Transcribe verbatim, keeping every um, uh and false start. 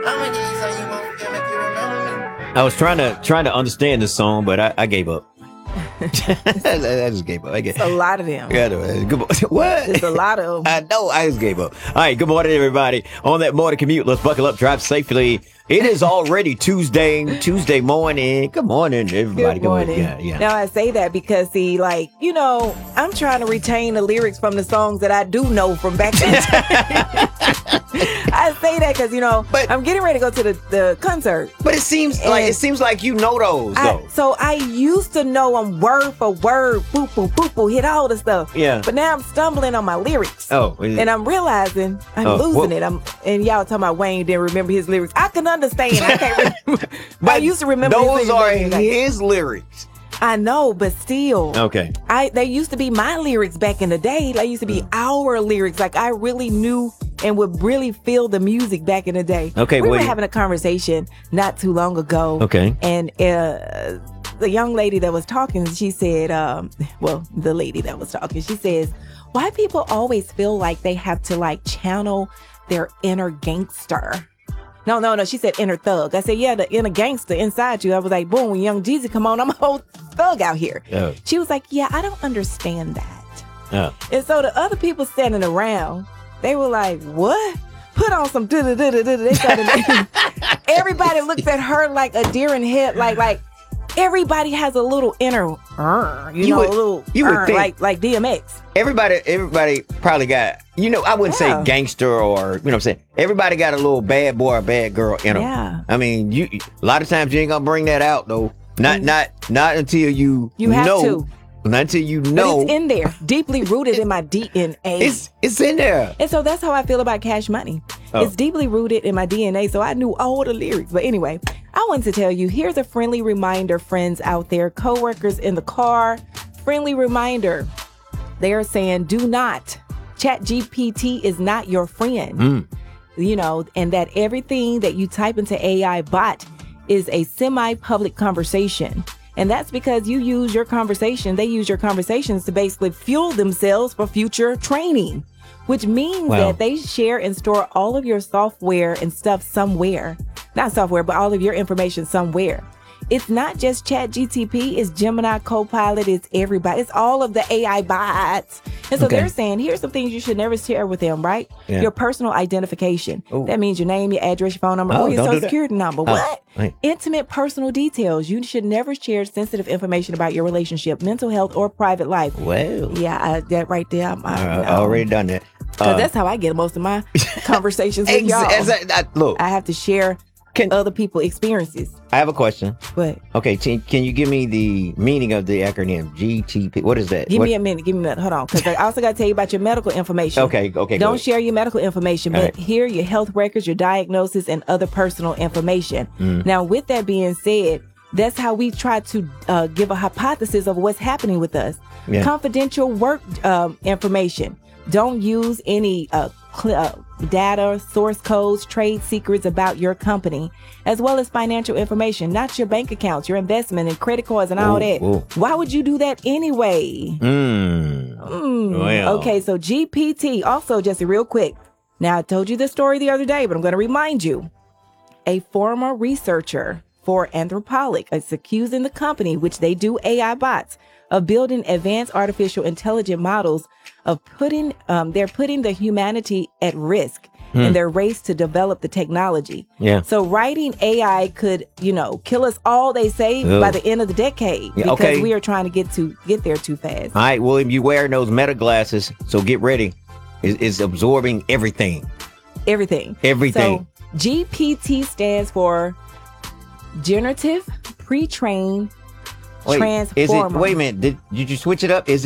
I was trying to trying to understand this song, but I, I gave up. I just gave up. I gave, it's a lot of them. Yeah, good, what? There's a lot of them. I know. I just gave up. All right. Good morning, everybody. On that morning commute, let's buckle up, drive safely. It is already Tuesday, Tuesday morning. Good morning, everybody. Good morning. Good morning. Yeah, yeah. Now, I say that because, see, like, you know, I'm trying to retain the lyrics from the songs that I do know from back in the day. I say that because, you know, but, I'm getting ready to go to the, the concert. But it seems like it seems like you know those, though. I, so I used to know them word for word, boop, boop, boop, boop, hit all the stuff. Yeah. But now I'm stumbling on my lyrics. Oh. And I'm realizing I'm oh, losing well, it. I'm And y'all talking about Wayne didn't remember his lyrics. I can understand. I can't remember. But I used to remember those his are lyrics. his lyrics. I know, but still. Okay. I they used to be my lyrics back in the day. They used to be mm. our lyrics. Like I really knew and would really feel the music back in the day. Okay. We were you... having a conversation not too long ago. Okay. And uh, the young lady that was talking, she said, um, well, the lady that was talking, she says, why people always feel like they have to like channel their inner gangster. No, no, no. She said inner thug. I said, yeah, the inner gangster inside you. I was like, boom, when Young Jeezy come on, I'm a whole thug out here. Oh. She was like, yeah, I don't understand that. Oh. And so the other people standing around, they were like, what? Put on some da-da-da-da-da. They started everybody looks at her like a deer in head, like, like, everybody has a little inner, uh, you, you know, would, a little, you would uh, think like, like D M X. Everybody, everybody probably got, you know, I wouldn't yeah. say gangster or, you know what I'm saying? Everybody got a little bad boy or bad girl in them. Yeah. I mean, you, a lot of times you ain't gonna bring that out though. Not, mm. not, not until you, you have know. To. Not until you know. But it's in there, deeply rooted in my D N A. It's, it's in there. And so that's how I feel about Cash Money. Oh. It's deeply rooted in my D N A, so I knew all the lyrics. But anyway, I wanted to tell you, here's a friendly reminder, friends out there, coworkers in the car, friendly reminder. They are saying, do not, ChatGPT is not your friend. Mm. You know, and that everything that you type into A I bot is a semi-public conversation. And that's because you use your conversation, they use your conversations to basically fuel themselves for future training, which means wow. that they share and store all of your software and stuff somewhere. Not software, but all of your information somewhere. It's not just ChatGPT, it's Gemini, Copilot, it's everybody. It's all of the A I bots. And so okay. they're saying, here's some things you should never share with them, right? Yeah. Your personal identification. Ooh. That means your name, your address, your phone number, oh, or your social do security number. Oh, what? right. Intimate personal details. You should never share sensitive information about your relationship, mental health, or private life. Well. Yeah, I, that right there. I'm, I, uh, I already done that. Because uh, that's how I get most of my conversations with y'all. Exa- I, look, I have to share Can, other people's experiences. I have a question. What? Okay, t- can you give me the meaning of the acronym G T P? What is that? Give what? me a minute. Give me a minute. Hold on. Because I also got to tell you about your medical information. Okay, okay. Don't share your medical information, All but right. here your health records, your diagnosis, and other personal information. Mm. Now, with that being said, that's how we try to uh, give a hypothesis of what's happening with us. Yeah. Confidential work um, information. Don't use any uh, cl- uh, data, source codes, trade secrets about your company, as well as financial information, not your bank accounts, your investment and credit cards and all ooh, that. Ooh. Why would you do that anyway? Mm. Mm. Well. Okay, so G P T, also just real quick. Now, I told you this story the other day, but I'm going to remind you. A former researcher for Anthropic is accusing the company, which they do A I bots, of building advanced artificial intelligent models of putting, um, they're putting the humanity at risk hmm. in their race to develop the technology. Yeah. So writing A I could, you know, kill us all, they say, Ugh. by the end of the decade, Yeah, because okay. we are trying to get to get there too fast. All right, William, you wearing those meta glasses, so get ready. It's, it's absorbing everything. Everything. Everything. So G P T stands for Generative Pre-trained Wait, Transformer. Is it, wait a minute, did, did you switch it up? Is